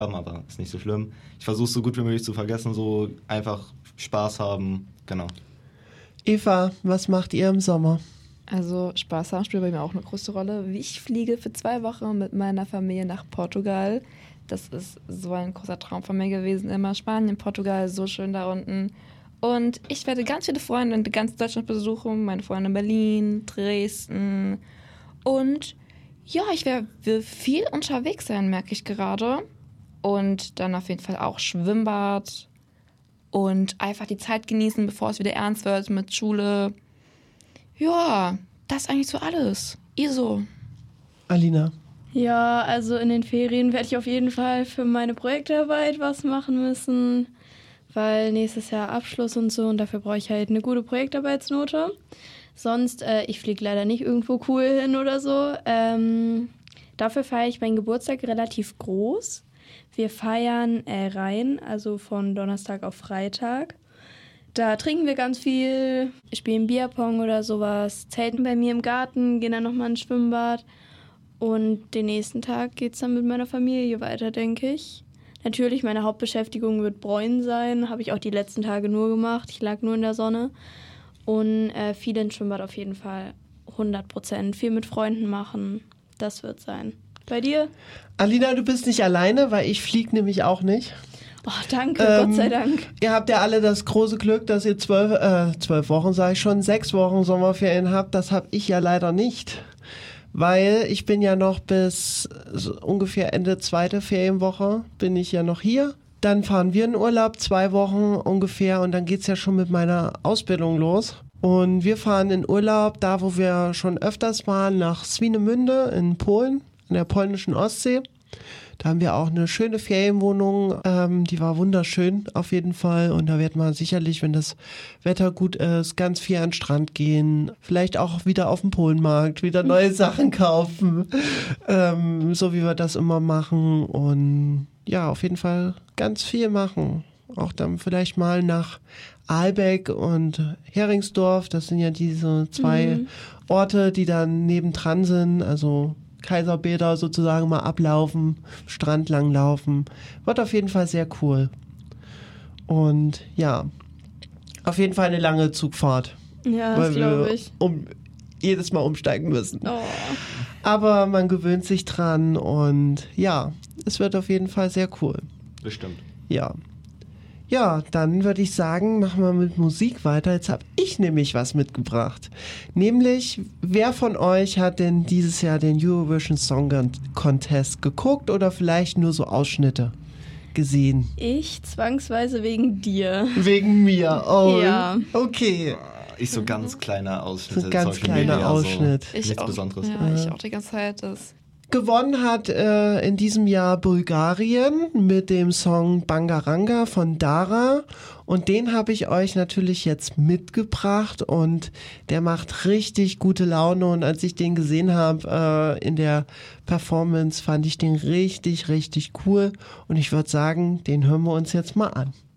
aber ist nicht so schlimm. Ich versuche es so gut wie möglich zu vergessen, so einfach Spaß haben, genau. Eva, was macht ihr im Sommer? Also Spaß haben spielt bei mir auch eine große Rolle. Ich fliege für 2 Wochen mit meiner Familie nach Portugal. Das ist so ein großer Traum von mir gewesen. Immer Spanien, Portugal, so schön da unten. Und ich werde ganz viele Freunde in ganz Deutschland besuchen. Meine Freunde in Berlin, Dresden. Und ja, ich werde viel unterwegs sein, merke ich gerade. Und dann auf jeden Fall auch Schwimmbad. Und einfach die Zeit genießen, bevor es wieder ernst wird mit Schule. Ja, das ist eigentlich so alles. ISO. Alina? Ja, also in den Ferien werde ich auf jeden Fall für meine Projektarbeit was machen müssen, weil nächstes Jahr Abschluss und so und dafür brauche ich halt eine gute Projektarbeitsnote. Sonst, ich fliege leider nicht irgendwo cool hin oder so. Dafür feiere ich meinen Geburtstag relativ groß. Wir feiern rein, also von Donnerstag auf Freitag. Da trinken wir ganz viel, spielen Bierpong oder sowas, zelten bei mir im Garten, gehen dann nochmal ins Schwimmbad. Und den nächsten Tag geht's dann mit meiner Familie weiter, denke ich. Natürlich, meine Hauptbeschäftigung wird Bräunen sein, habe ich auch die letzten Tage nur gemacht. Ich lag nur in der Sonne. Und viel ins Schwimmbad auf jeden Fall, 100%. Viel mit Freunden machen, das wird sein. Bei dir? Alina, du bist nicht alleine, weil ich fliege nämlich auch nicht. Oh, danke, Gott sei Dank. Ihr habt ja alle das große Glück, dass ihr 12 Wochen, sage ich schon, 6 Wochen Sommerferien habt. Das habe ich ja leider nicht. Weil ich bin ja noch bis so ungefähr Ende 2. Ferienwoche bin ich ja noch hier. Dann fahren wir in Urlaub, 2 Wochen ungefähr und dann geht's ja schon mit meiner Ausbildung los. Und wir fahren in Urlaub, da wo wir schon öfters waren, nach Swinemünde in Polen, an der polnischen Ostsee. Da haben wir auch eine schöne Ferienwohnung, die war wunderschön auf jeden Fall und da wird man sicherlich, wenn das Wetter gut ist, ganz viel an den Strand gehen, vielleicht auch wieder auf dem Polenmarkt, wieder neue Sachen kaufen, so wie wir das immer machen und ja, auf jeden Fall ganz viel machen. Auch dann vielleicht mal nach Aalbeck und Heringsdorf, das sind ja diese 2 Orte, die dann nebendran sind, also Kaiserbäder sozusagen mal ablaufen, Strand langlaufen. Wird auf jeden Fall sehr cool. Und ja, auf jeden Fall eine lange Zugfahrt. Ja, das glaube ich. Jedes Mal umsteigen müssen. Oh. Aber man gewöhnt sich dran und ja, es wird auf jeden Fall sehr cool. Bestimmt. Ja. Ja, dann würde ich sagen, machen wir mit Musik weiter. Jetzt habe ich nämlich was mitgebracht. Nämlich, wer von euch hat denn dieses Jahr den Eurovision Song Contest geguckt oder vielleicht nur so Ausschnitte gesehen? Ich zwangsweise wegen dir. Wegen mir, oh. Ja. Okay. Ich so ganz kleiner Ausschnitt. So ganz kleiner Ausschnitt. So nichts Besonderes. Ja, ich auch die ganze Zeit. Gewonnen hat in diesem Jahr Bulgarien mit dem Song Bangaranga von Dara und den habe ich euch natürlich jetzt mitgebracht und der macht richtig gute Laune und als ich den gesehen habe in der Performance, fand ich den richtig, richtig cool und ich würde sagen, den hören wir uns jetzt mal an.